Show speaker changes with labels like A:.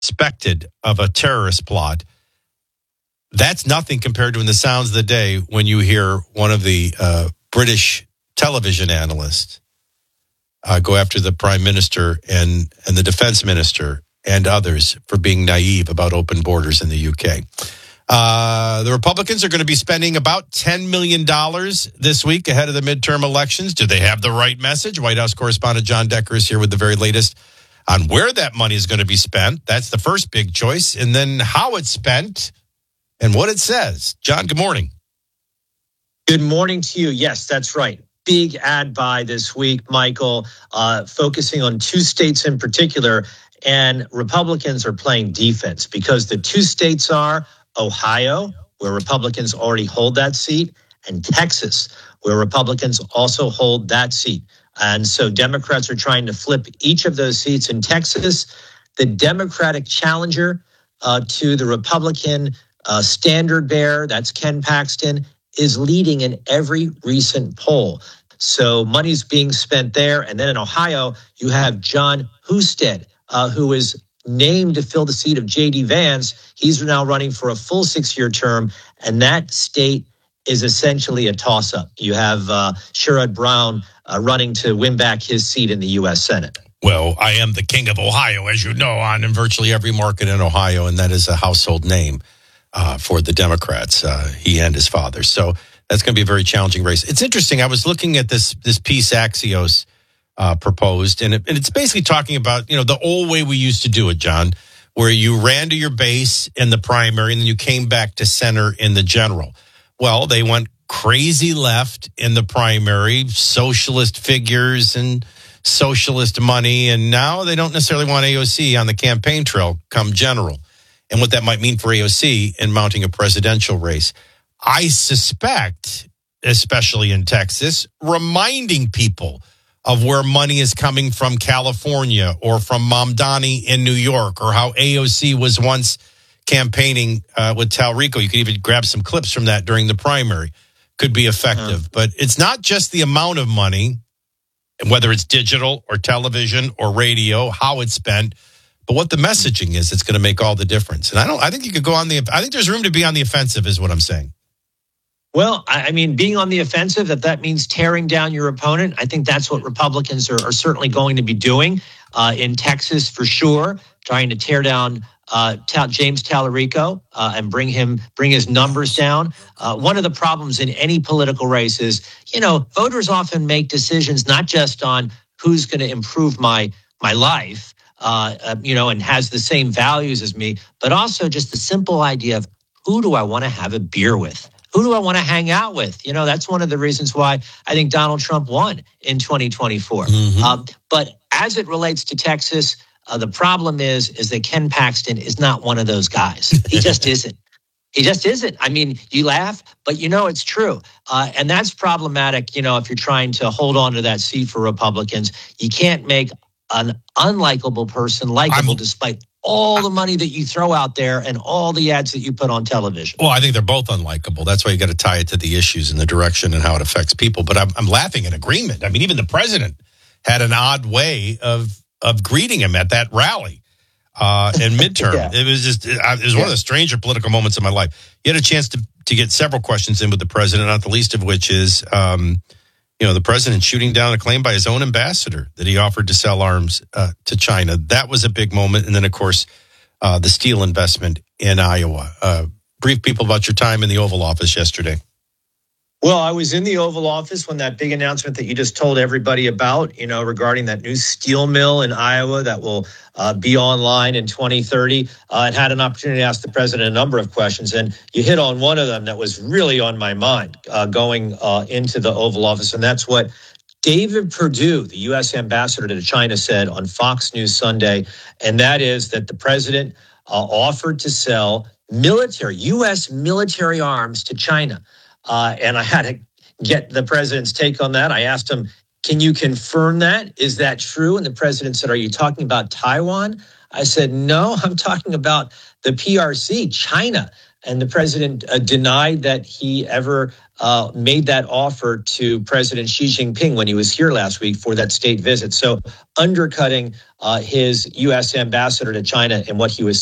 A: suspected of a terrorist plot. That's nothing compared to in the sounds of the day when you hear one of the British television analysts go after the prime minister and the defense minister and others for being naive about open borders in the UK. The Republicans are going to be spending about $10 million this week ahead of the midterm elections. Do they have the right message? White House correspondent John Decker is here with the very latest on where that money is going to be spent. That's the first big choice. And then how it's spent and what it says. John, good morning.
B: Good morning to you. Yes, that's right. Big ad buy this week, Michael, focusing on two states in particular. And Republicans are playing defense because the two states are Ohio, where Republicans already hold that seat, and Texas, where Republicans also hold that seat. And so Democrats are trying to flip each of those seats. In Texas, the Democratic challenger to the Republican standard bearer, that's Ken Paxton, is leading in every recent poll. So money's being spent there. And then in Ohio, you have John Husted, who is named to fill the seat of J.D. Vance. He's now running for a full 6-year term. And that state is essentially a toss-up. You have Sherrod Brown running to win back his seat in the U.S. Senate.
A: Well, I am the king of Ohio, as you know, on in virtually every market in Ohio, and that is a household name for the Democrats, he and his father. So that's going to be a very challenging race. It's interesting. I was looking at this piece Axios proposed, and it's basically talking about, the old way we used to do it, John, where you ran to your base in the primary and then you came back to center in the general. Well, they went crazy left in the primary, socialist figures and socialist money, and now they don't necessarily want AOC on the campaign trail come general, and what that might mean for AOC in mounting a presidential race. I suspect, especially in Texas, reminding people of where money is coming from California or from Mamdani in New York, or how AOC was once campaigning with Talrico. You could even grab some clips from that during the primary. Could be effective. But it's not just the amount of money, whether it's digital or television or radio, how it's spent, but what the messaging is. It's going to make all the difference. And I think you could go I think there's room to be on the offensive is what I'm saying.
B: Well, I mean, being on the offensive, if that means tearing down your opponent, I think that's what Republicans are certainly going to be doing in Texas for sure, trying to tear down James Talarico and bring his numbers down. One of the problems in any political race is, voters often make decisions not just on who's going to improve my life, and has the same values as me, but also just the simple idea of who do I want to have a beer with? Who do I want to hang out with? That's one of the reasons why I think Donald Trump won in 2024. Mm-hmm. But as it relates to Texas, the problem is that Ken Paxton is not one of those guys. He just isn't. He just isn't. I mean, you laugh, but it's true. And that's problematic, if you're trying to hold on to that seat for Republicans. You can't make an unlikable person likable despite all the money that you throw out there and all the ads that you put on television.
A: Well, I think they're both unlikable. That's why you got to tie it to the issues and the direction and how it affects people. But I'm laughing in agreement. I mean, even the president had an odd way of greeting him at that rally in midterm. Yeah. It was one of the stranger political moments of my life. You had a chance to get several questions in with the president, not the least of which is, the president shooting down a claim by his own ambassador that he offered to sell arms to China. That was a big moment. And then, of course, the steel investment in Iowa. Brief people about your time in the Oval Office yesterday.
B: Well, I was in the Oval Office when that big announcement that you just told everybody about, regarding that new steel mill in Iowa that will be online in 2030. I had an opportunity to ask the president a number of questions, and you hit on one of them that was really on my mind going into the Oval Office, and that's what David Perdue, the U.S. ambassador to China, said on Fox News Sunday, and that is that the president offered to sell U.S. military arms to China. And I had to get the president's take on that. I asked him, can you confirm that? Is that true? And the president said, are you talking about Taiwan? I said, no, I'm talking about the PRC, China. And the president denied that he ever made that offer to President Xi Jinping when he was here last week for that state visit. So undercutting his U.S. ambassador to China and what he was